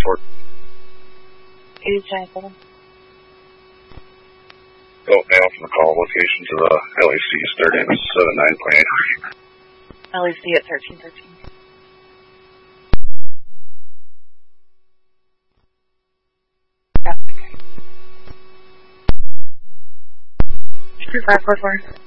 report. 87. Oh, mail from the call location to the LAC starting at 79.8. LAC at 1313. Yeah. 2544.